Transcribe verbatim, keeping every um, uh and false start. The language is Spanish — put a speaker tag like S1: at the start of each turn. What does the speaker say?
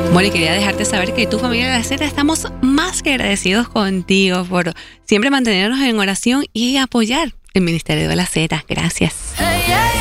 S1: Bueno, y quería dejarte saber que tu familia de la Z estamos más que agradecidos contigo por siempre mantenernos en oración y apoyar el Ministerio de la Z. Gracias.